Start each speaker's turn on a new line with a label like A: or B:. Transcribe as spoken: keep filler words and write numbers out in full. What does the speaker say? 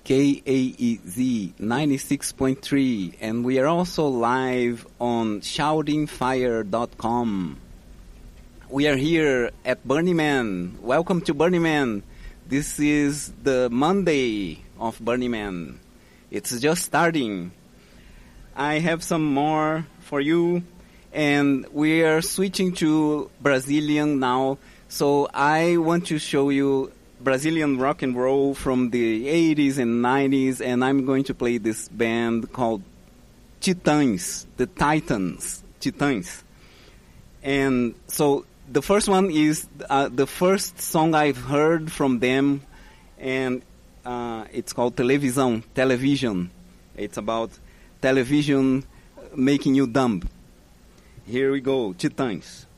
A: K A E Z ninety-six point three, and we are also live on shouting fire dot com. We are here at Burning Man. Welcome to Burning Man. This is the Monday of Burning Man. It's just starting. I have some more for you, and we are switching to Brazilian now. So I want to show you Brazilian rock and roll from the eighties and nineties, and I'm going to play this band called Titãs, the Titans, Titãs. And so the first one is uh, the first song I've heard from them, and uh, it's called Televisão, Television. It's about television making you dumb. Here we go, Titãs.